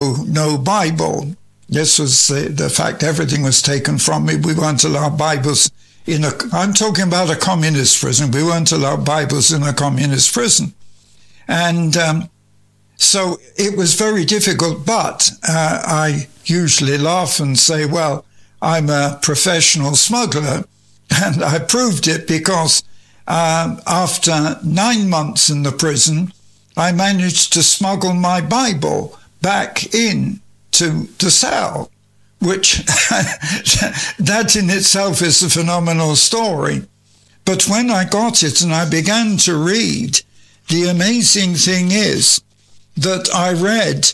no Bible. This was the fact. Everything was taken from me. We weren't allowed Bibles I'm talking about a communist prison. We weren't allowed Bibles in a communist prison. And so it was very difficult, but I usually laugh and say, well, I'm a professional smuggler. And I proved it because after 9 months in the prison, I managed to smuggle my Bible back in to the cell, which that in itself is a phenomenal story. But when I got it and I began to read, the amazing thing is that I read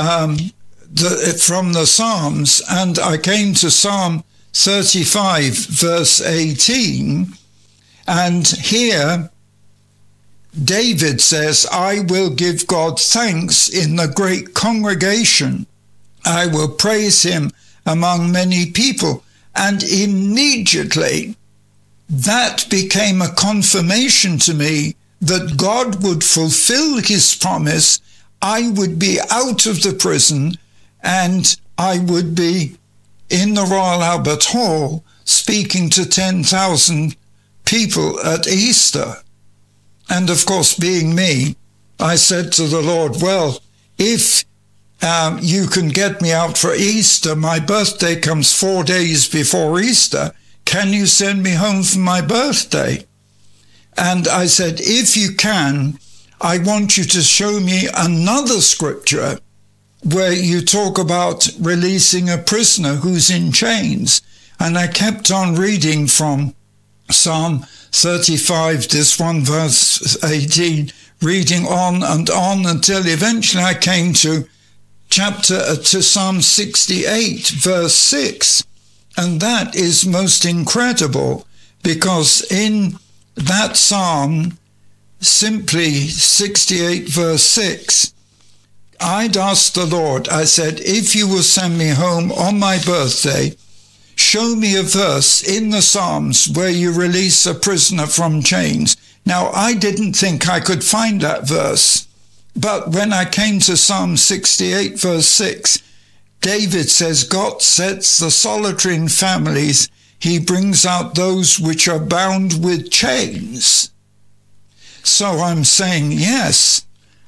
from the Psalms, and I came to Psalm 35, verse 18, and here David says, I will give God thanks in the great congregation. I will praise him among many people. And immediately that became a confirmation to me that God would fulfill his promise. I would be out of the prison and I would be in the Royal Albert Hall speaking to 10,000 people at Easter. And of course, being me, I said to the Lord, well, if you can get me out for Easter, my birthday comes 4 days before Easter, can you send me home for my birthday? And I said, if you can, I want you to show me another scripture where you talk about releasing a prisoner who's in chains. And I kept on reading from Psalm 35, this one verse 18, reading on and on until eventually I came to Psalm 68, verse 6. And that is most incredible, because in that psalm, simply 68, verse 6, I'd asked the Lord, I said, if you will send me home on my birthday, show me a verse in the Psalms where you release a prisoner from chains. Now, I didn't think I could find that verse. But when I came to Psalm 68, verse 6, David says, God sets the solitary in families. He brings out those which are bound with chains. So I'm saying, yes,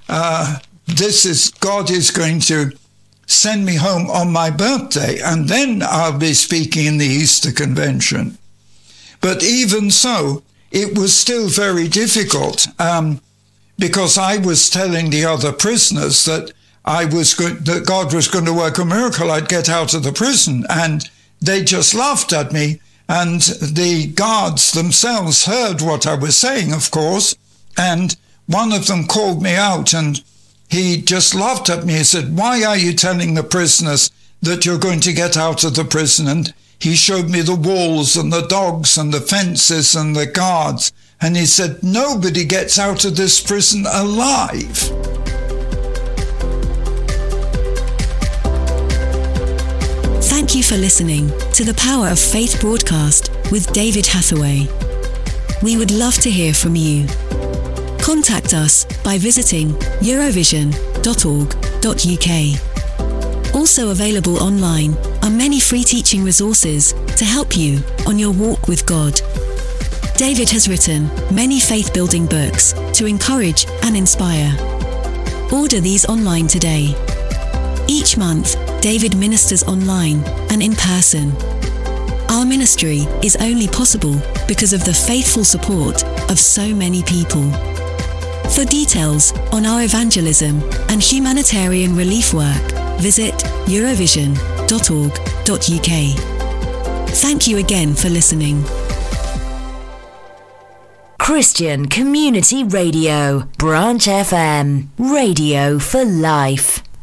God is going to send me home on my birthday, and then I'll be speaking in the Easter Convention. But even so, it was still very difficult, because I was telling the other prisoners that that God was going to work a miracle. I'd get out of the prison, and they just laughed at me. And the guards themselves heard what I was saying, of course, and one of them called me out, and he just laughed at me. He said, why are you telling the prisoners that you're going to get out of the prison? And he showed me the walls and the dogs and the fences and the guards. And he said, nobody gets out of this prison alive. Thank you for listening to the Power of Faith broadcast with David Hathaway. We would love to hear from you. Contact us by visiting eurovision.org.uk. Also available online are many free teaching resources to help you on your walk with God. David has written many faith-building books to encourage and inspire. Order these online today. Each month, David ministers online and in person. Our ministry is only possible because of the faithful support of so many people. For details on our evangelism and humanitarian relief work, visit eurovision.org.uk. Thank you again for listening. Christian Community Radio, Branch FM, radio for life.